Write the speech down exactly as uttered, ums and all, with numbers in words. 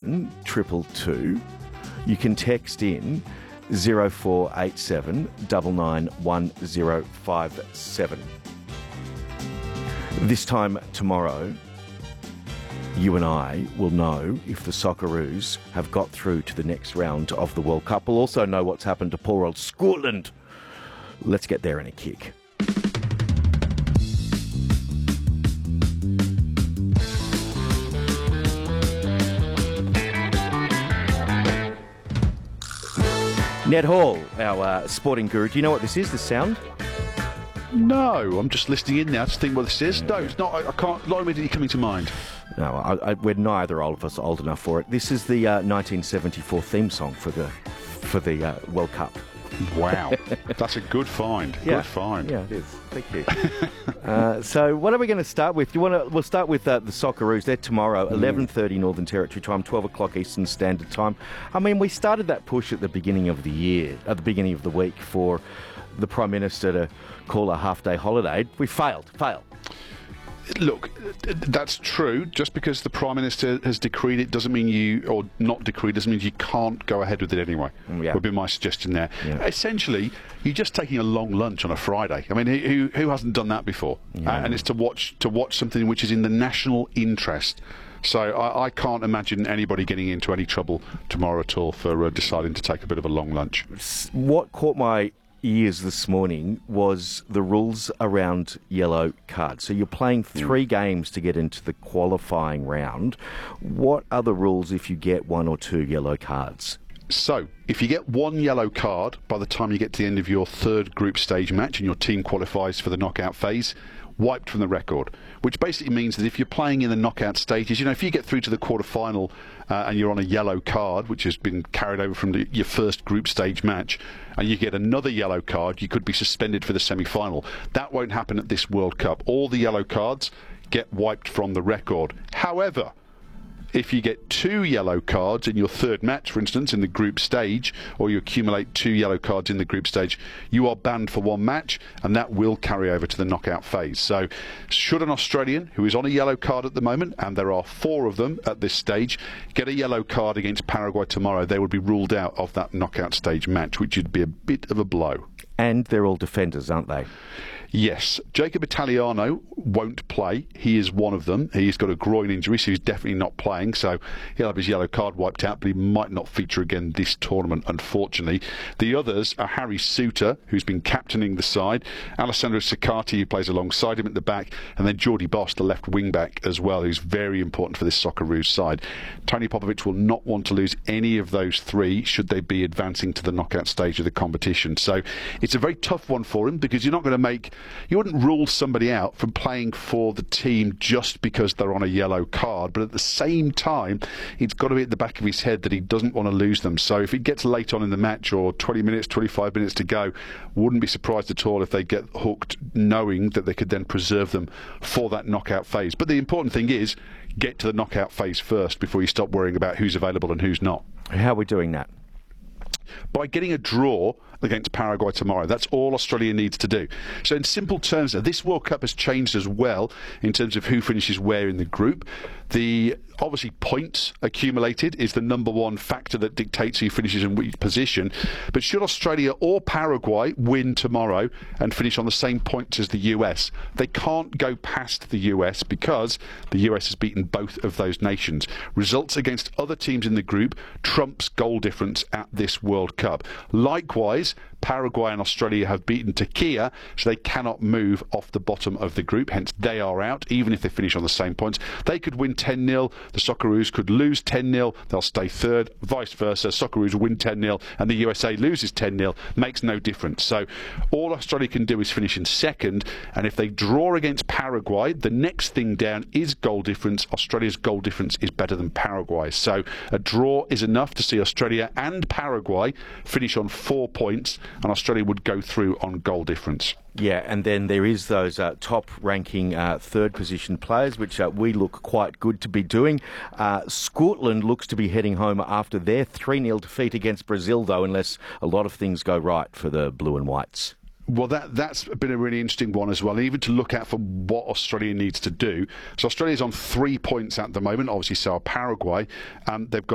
one triple two. You can text in zero four eight seven nine nine one zero five seven. This time tomorrow, you and I will know if the Socceroos have got through to the next round of the World Cup. We'll also know what's happened to poor old Scotland. Let's get there in a kick. Ned Hall, our uh, sporting guru. Do you know what this is, this sound? No, I'm just listening in now to think what this is. No, it's not. I, I can't. Not immediately coming to mind. No, I, I, we're neither all of us old enough for it. This is the uh, nineteen seventy-four theme song for the for the uh, World Cup. Wow, that's a good find. Yeah. Good find. Yeah, it is. Thank you. uh, so, what are we going to start with? Do you want to? We'll start with uh, the Socceroos. They're tomorrow, mm. eleven thirty Northern Territory time, twelve o'clock Eastern Standard Time. I mean, we started that push at the beginning of the year, at the beginning of the week, for the Prime Minister to call a half-day holiday. We failed. Failed. Look, that's true. Just because the Prime Minister has decreed it doesn't mean you, or not decreed, doesn't mean you can't go ahead with it anyway. Yeah. Would be my suggestion there. Yeah. Essentially, you're just taking a long lunch on a Friday. I mean, who who hasn't done that before? Yeah. Uh, and it's to watch to watch something which is in the national interest. So I, I can't imagine anybody getting into any trouble tomorrow at all for uh, deciding to take a bit of a long lunch. What caught my ears this morning was the rules around yellow cards. So you're playing three mm. games to get into the qualifying round. What are the rules if you get one or two yellow cards? So, if you get one yellow card by the time you get to the end of your third group stage match and your team qualifies for the knockout phase, wiped from the record, which basically means that if you're playing in the knockout stages, you know, if you get through to the quarter-final uh, and you're on a yellow card, which has been carried over from the, your first group stage match, and you get another yellow card, you could be suspended for the semi-final. That won't happen at this World Cup. All the yellow cards get wiped from the record. However, if you get two yellow cards in your third match, for instance, in the group stage, or you accumulate two yellow cards in the group stage, you are banned for one match, and that will carry over to the knockout phase. So, should an Australian, who is on a yellow card at the moment, and there are four of them at this stage, get a yellow card against Paraguay tomorrow, they would be ruled out of that knockout stage match, which would be a bit of a blow. And they're all defenders, aren't they? Yes. Jacob Italiano won't play. He is one of them. He's got a groin injury, so he's definitely not playing. So he'll have his yellow card wiped out, but he might not feature again this tournament, unfortunately. The others are Harry Suter, who's been captaining the side, Alessandro Siccardi, who plays alongside him at the back, and then Geordie Boss, the left wing-back as well, who's very important for this Socceroos side. Tony Popovic will not want to lose any of those three should they be advancing to the knockout stage of the competition. So it's a very tough one for him, because you're not going to make... You wouldn't rule somebody out from playing for the team just because they're on a yellow card, but at the same time, it's got to be at the back of his head that he doesn't want to lose them. So if it gets late on in the match, or twenty minutes, twenty-five minutes to go, wouldn't be surprised at all if they get hooked, knowing that they could then preserve them for that knockout phase. But the important thing is, get to the knockout phase first before you stop worrying about who's available and who's not. How are we doing that? By getting a draw against Paraguay tomorrow. That's all Australia needs to do. So in simple terms, this World Cup has changed as well in terms of who finishes where in the group. The obviously points accumulated is the number one factor that dictates who finishes in which position. But should Australia or Paraguay win tomorrow and finish on the same points as the U S, they can't go past the U S because the U S has beaten both of those nations. Results against other teams in the group trumps goal difference at this World Cup. Likewise, Paraguay and Australia have beaten Turkey, so they cannot move off the bottom of the group, hence they are out, even if they finish on the same points. They could win ten nil, the Socceroos could lose ten nil, they'll stay third, vice versa. Socceroos win ten nil and the U S A loses ten nil, makes no difference. So all Australia can do is finish in second, and if they draw against Paraguay, the next thing down is goal difference. Australia's goal difference is better than Paraguay's, so a draw is enough to see Australia and Paraguay finish on four points, and Australia would go through on goal difference. Yeah, and then there is those uh, top-ranking uh, third-position players, which uh, we look quite good to be doing. Uh, Scotland looks to be heading home after their three nil defeat against Brazil, though, unless a lot of things go right for the Blue and Whites. Well, that, that's been a really interesting one as well, even to look at for what Australia needs to do. So Australia's on three points at the moment, obviously so are Paraguay. Um, they've got